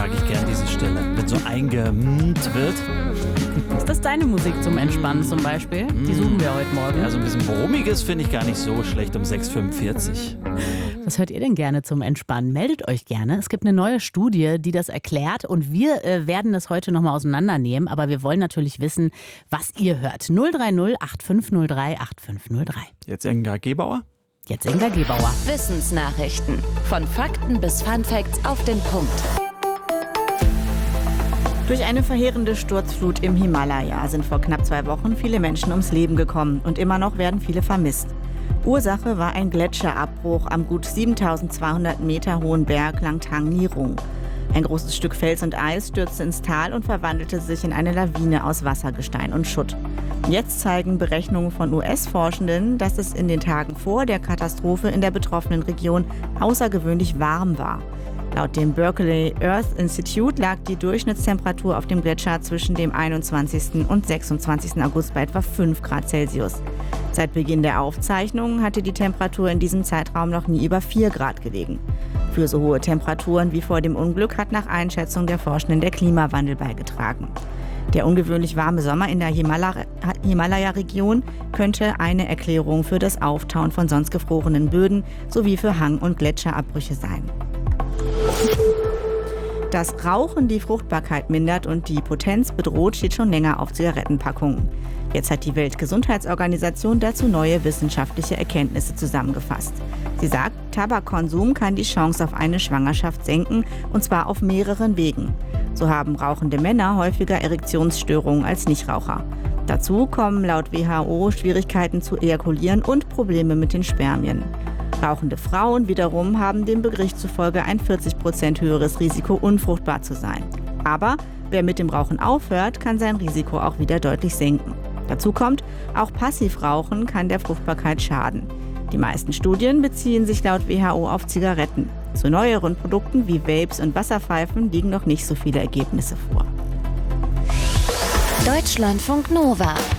mag ich gern diese Stelle, wenn so eingemmt wird. Ist das deine Musik zum Entspannen zum Beispiel? Die suchen wir heute Morgen. Ja, so ein bisschen brummiges finde ich gar nicht so schlecht um 6:45. Was hört ihr denn gerne zum Entspannen? Meldet euch gerne. Es gibt eine neue Studie, die das erklärt und wir werden das heute nochmal auseinandernehmen. Aber wir wollen natürlich wissen, was ihr hört. 030 8503 8503. Jetzt Inga Gebauer? Jetzt Inga Gebauer. Wissensnachrichten. Von Fakten bis Funfacts auf den Punkt. Durch eine verheerende Sturzflut im Himalaya sind vor knapp 2 Wochen viele Menschen ums Leben gekommen und immer noch werden viele vermisst. Ursache war ein Gletscherabbruch am gut 7200 Meter hohen Berg Langtang Nirung. Ein großes Stück Fels und Eis stürzte ins Tal und verwandelte sich in eine Lawine aus Wassergestein und Schutt. Jetzt zeigen Berechnungen von US-Forschenden, dass es in den Tagen vor der Katastrophe in der betroffenen Region außergewöhnlich warm war. Laut dem Berkeley Earth Institute lag die Durchschnittstemperatur auf dem Gletscher zwischen dem 21. und 26. August bei etwa 5 Grad Celsius. Seit Beginn der Aufzeichnungen hatte die Temperatur in diesem Zeitraum noch nie über 4 Grad gelegen. Für so hohe Temperaturen wie vor dem Unglück hat nach Einschätzung der Forschenden der Klimawandel beigetragen. Der ungewöhnlich warme Sommer in der Himalaya-Region könnte eine Erklärung für das Auftauen von sonst gefrorenen Böden sowie für Hang- und Gletscherabbrüche sein. Dass Rauchen die Fruchtbarkeit mindert und die Potenz bedroht, steht schon länger auf Zigarettenpackungen. Jetzt hat die Weltgesundheitsorganisation dazu neue wissenschaftliche Erkenntnisse zusammengefasst. Sie sagt, Tabakkonsum kann die Chance auf eine Schwangerschaft senken, und zwar auf mehreren Wegen. So haben rauchende Männer häufiger Erektionsstörungen als Nichtraucher. Dazu kommen laut WHO Schwierigkeiten zu ejakulieren und Probleme mit den Spermien. Rauchende Frauen wiederum haben dem Bericht zufolge ein 40% höheres Risiko, unfruchtbar zu sein. Aber wer mit dem Rauchen aufhört, kann sein Risiko auch wieder deutlich senken. Dazu kommt, auch Passivrauchen kann der Fruchtbarkeit schaden. Die meisten Studien beziehen sich laut WHO auf Zigaretten. Zu neueren Produkten wie Vapes und Wasserpfeifen liegen noch nicht so viele Ergebnisse vor. Deutschlandfunk Nova.